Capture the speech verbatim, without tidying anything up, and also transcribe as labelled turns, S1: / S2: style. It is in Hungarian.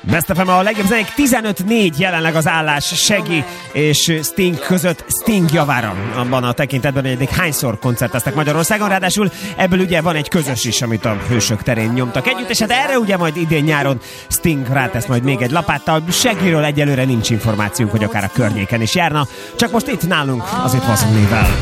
S1: Best ef em a legjobb zenék, tizenöt négy jelenleg az állás Shaggy és Sting között, Sting javára abban a tekintetben, hogy eddig hányszor koncerteztek Magyarországon, ráadásul ebből ugye van egy közös is, amit a Hősök terén nyomtak együtt, és hát erre ugye majd idén nyáron Sting rátesz majd még egy lapáttal. Shaggyről egyelőre nincs információnk, hogy akár a környéken is járna, csak most itt nálunk az It Wasn't Me-vel.